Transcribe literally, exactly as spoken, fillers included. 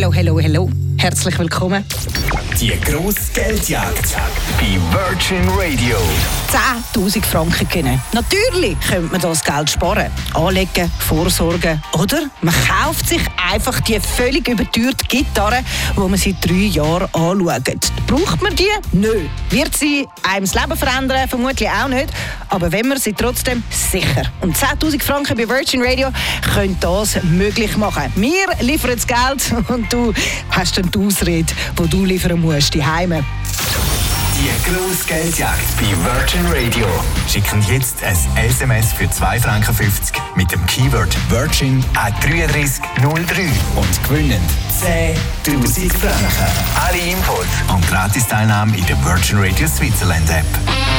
Hello, hello, hello. Herzlich willkommen. Die grosse Geldjagd bei Virgin Radio. zehntausend Franken gewinnen. Natürlich könnte man das Geld sparen, anlegen, vorsorgen. Oder man kauft sich einfach die völlig überteuerte Gitarre, die man seit drei Jahren anschaut. Braucht man die? Nö. Wird sie einem das Leben verändern? Vermutlich auch nicht. Aber wenn man sie trotzdem sicher. Und zehntausend Franken bei Virgin Radio können das möglich machen. Wir liefern das Geld und du hast dann die Ausrede, die du liefern musst, die Heime. Die grosse Geldjagd bei Virgin Radio. Schicken jetzt ein S M S für zwei Franken fünfzig mit dem Keyword Virgin an drei drei null drei und gewinnen zehntausend Franken. Alle Infos und Gratis-Teilnahme in der Virgin Radio Switzerland App.